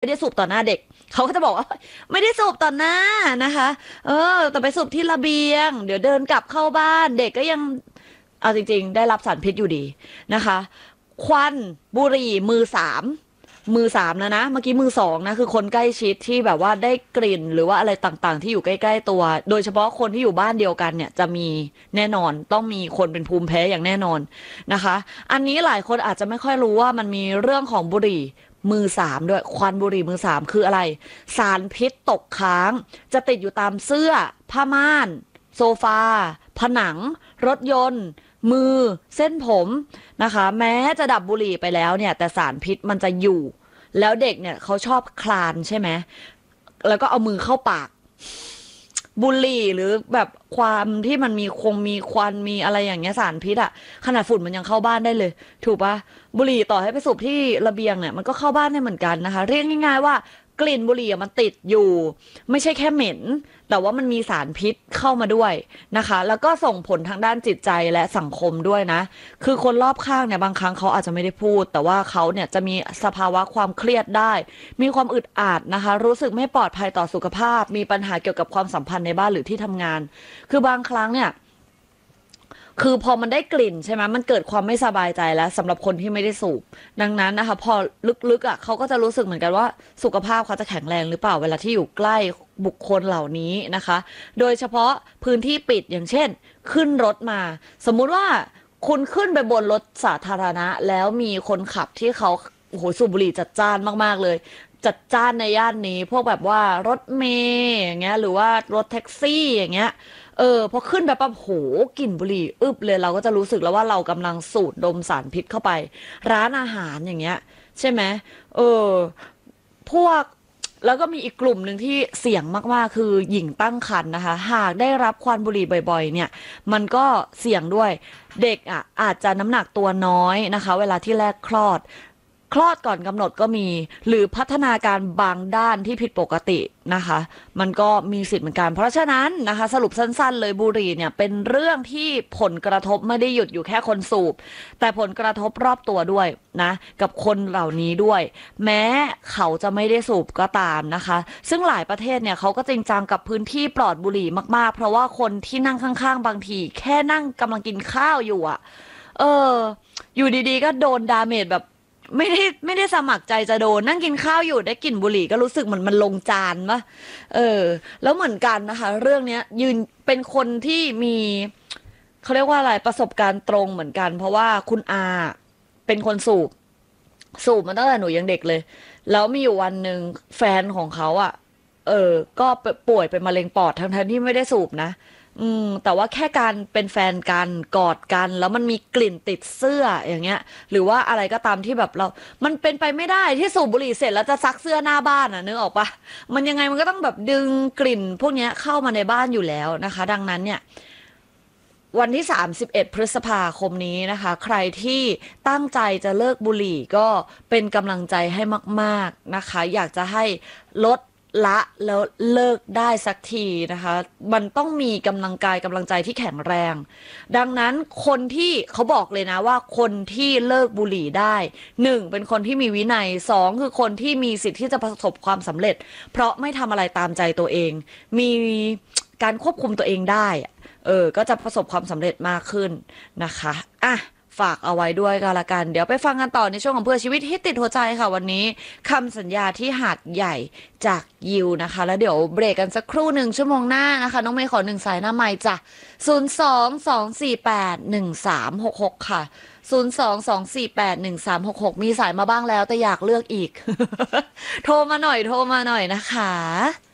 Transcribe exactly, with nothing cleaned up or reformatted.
ไม่ได้สูบต่อหน้าเด็กเขาก็จะบอกว่าไม่ได้สูบต่อหน้านะคะเออแต่ไปสูบที่ระเบียงเดี๋ยวเดินกลับเข้าบ้านเด็กก็ยังเอาจริงๆได้รับสารพิษอยู่ดีนะคะควันบุหรี่มือสามมือสามนะนะเมื่อกี้มือสองนะคือคนใกล้ชิดที่แบบว่าได้กลิ่นหรือว่าอะไรต่างๆที่อยู่ใกล้ๆตัวโดยเฉพาะคนที่อยู่บ้านเดียวกันเนี่ยจะมีแน่นอนต้องมีคนเป็นภูมิแพ้อย่างแน่นอนนะคะอันนี้หลายคนอาจจะไม่ค่อยรู้ว่ามันมีเรื่องของบุหรี่มือสามด้วยควันบุหรี่มือสามคืออะไรสารพิษตกค้างจะติดอยู่ตามเสื้อผ้าม่านโซฟาผนังรถยนต์มือเส้นผมนะคะแม้จะดับบุหรี่ไปแล้วเนี่ยแต่สารพิษมันจะอยู่แล้วเด็กเนี่ยเขาชอบคลานใช่ไหมแล้วก็เอามือเข้าปากบุหรี่หรือแบบความที่มันมีคงมีควันมีอะไรอย่างเงี้ยสารพิษอะขนาดฝุ่นมันยังเข้าบ้านได้เลยถูกปะบุหรี่ต่อให้ไปสูบที่ระเบียงเนี่ยมันก็เข้าบ้านได้เหมือนกันนะคะเรียกง่ายๆว่ากลิ่นบุหรี่มันติดอยู่ไม่ใช่แค่เหม็นแต่ว่ามันมีสารพิษเข้ามาด้วยนะคะแล้วก็ส่งผลทางด้านจิตใจและสังคมด้วยนะคือคนรอบข้างเนี่ยบางครั้งเขาอาจจะไม่ได้พูดแต่ว่าเขาเนี่ยจะมีสภาวะความเครียดได้มีความอึดอัดนะคะรู้สึกไม่ปลอดภัยต่อสุขภาพมีปัญหาเกี่ยวกับความสัมพันธ์ในบ้านหรือที่ทำงานคือบางครั้งเนี่ยคือพอมันได้กลิ่นใช่ไหมมันเกิดความไม่สบายใจแล้วสำหรับคนที่ไม่ได้สูบดังนั้นนะคะพอลึกๆอ่ะเขาก็จะรู้สึกเหมือนกันว่าสุขภาพเขาจะแข็งแรงหรือเปล่าเวลาที่อยู่ใกล้บุคคลเหล่านี้นะคะโดยเฉพาะพื้นที่ปิดอย่างเช่นขึ้นรถมาสมมุติว่าคุณขึ้นไปบนรถสาธารณะแล้วมีคนขับที่เขาโอ้โหสูบบุหรี่จัดจ้านมากๆเลยจัดจ้านในย่านนี้พวกแบบว่ารถเมย์อย่างเงี้ยหรือว่ารถแท็กซี่อย่างเงี้ย เออพอขึ้นไปปั๊บโหกลิ่นบุหรี่อึบเลยเราก็จะรู้สึกแล้วว่าเรากำลังสูดดมสารพิษเข้าไปร้านอาหารอย่างเงี้ยใช่ไหมเออพวกแล้วก็มีอีกกลุ่มหนึ่งที่เสี่ยงมากๆคือหญิงตั้งครรภ์นะคะหากได้รับควันบุหรี่บ่อยๆเนี่ยมันก็เสี่ยงด้วยเด็กอ่ะอาจจะน้ำหนักตัวน้อยนะคะเวลาที่แรกคลอด คลอดก่อนกำหนดก็มีหรือพัฒนาการบางด้านที่ผิดปกตินะคะมันก็มีสิทธิ์เหมือนกันเพราะฉะนั้นนะคะสรุปสั้นๆเลยบุหรี่เนี่ยเป็นเรื่องที่ผลกระทบไม่ได้หยุดอยู่แค่คนสูบแต่ผลกระทบรอบตัวด้วยนะกับคนเหล่านี้ด้วยแม้เขาจะไม่ได้สูบก็ตามนะคะซึ่งหลายประเทศเนี่ยเขาก็จริงจังกับพื้นที่ปลอดบุหรี่มากๆเพราะว่าคนที่นั่งข้างๆบางทีแค่นั่งกำลังกินข้าวอยู่อะเอออยู่ดีๆก็โดนดาเมจแบบไม่ได้ไม่ได้สมัครใจจะโดนนั่งกินข้าวอยู่ได้กลิ่นบุหรี่ก็รู้สึกเหมือนมันลงจานปะเออแล้วเหมือนกันนะคะเรื่องเนี้ยยืนเป็นคนที่มีเขาเรียกว่าอะไรประสบการณ์ตรงเหมือนกันเพราะว่าคุณอาเป็นคนสูบสูบมาตั้งแต่หนูยังเด็กเลยแล้วมีอยู่วันหนึ่งแฟนของเขาอ่ะเออก็ป่วยเป็นมะเร็งปอดทั้งๆที่ไม่ได้สูบนะ อืมแต่ว่าแค่การเป็นแฟนกันกอดกันแล้วมันมีกลิ่นติดเสื้ออย่างเงี้ยหรือว่าอะไรก็ตามที่แบบเรามันเป็นไปไม่ได้ที่สูบบุหรี่เสร็จแล้วจะซักเสื้อหน้าบ้านอ่ะนึกออกปะมันยังไงมันก็ต้องแบบดึงกลิ่นพวกเนี้ยเข้ามาในบ้านอยู่แล้วนะคะดังนั้นเนี่ยวันที่สามสิบเอ็ดพฤษภาคมนี้นะคะใครที่ตั้งใจจะเลิกบุหรี่ก็เป็นกำลังใจให้มากๆนะคะอยากจะให้ลดละแล้วเลิกได้สักทีนะคะมันต้องมีกำลังกายกำลังใจที่แข็งแรงดังนั้นคนที่เขาบอกเลยนะว่าคนที่เลิกบุหรี่ได้หนึ่งเป็นคนที่มีวินัยสองคือคนที่มีสิทธิ์ที่จะประสบความสำเร็จเพราะไม่ทำอะไรตามใจตัวเองมีการควบคุมตัวเองได้ เออก็จะประสบความสำเร็จมากขึ้นนะคะอ่ะฝากเอาไว้ด้วยก็แล้วกัน เดี๋ยวไปฟังกันต่อในช่วงของเพื่อชีวิตฮิตติดหัวใจค่ะวันนี้คำสัญญาที่หาดใหญ่จากยิวนะคะ แล้วเดี๋ยวเบรกกันสักครู่หนึ่งชั่วโมงหน้านะคะน้องเมย์ขอหนึ่งสายหน้าไมค์จ้ะศูนย์สองสองสี่แปดหนึ่งสามหกหกค่ะศูนย์สองสองสี่แปดหนึ่งสามหกหกมีสายมาบ้างแล้วแต่อยากเลือกอีกโทรมาหน่อยโทรมาหน่อยนะคะ